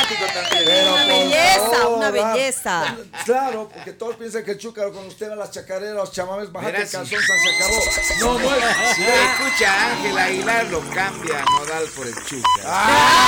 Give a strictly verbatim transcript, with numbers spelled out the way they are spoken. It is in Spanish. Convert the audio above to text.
simpático también. Pero Una por belleza, favor, una ah, belleza. Claro, porque todos piensan que el chúcaro con usted a las chacareras, los chamames, bájate el Verás, calzón, se acabó. No, no es. Si escucha a Ángel Aguilar, lo cambia a Nodal por el Chuca.